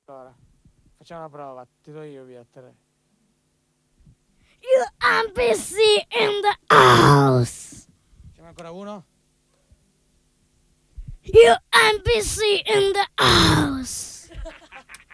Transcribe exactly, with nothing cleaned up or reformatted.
Allora, facciamo una prova, ti do io via tre. You N P C in the house. Facciamo ancora uno? You N P C in the house.